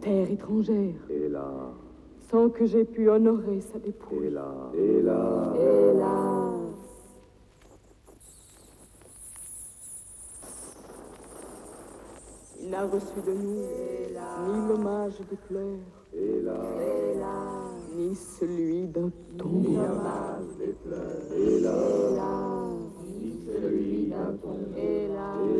terre étrangère, Hélas, sans que j'aie pu honorer sa dépouille. hélas, hélas. Hélas. Il n'a reçu de nous ni l'hommage des pleurs, ni celui d'un tombeau. Ni celui d'un tombeau.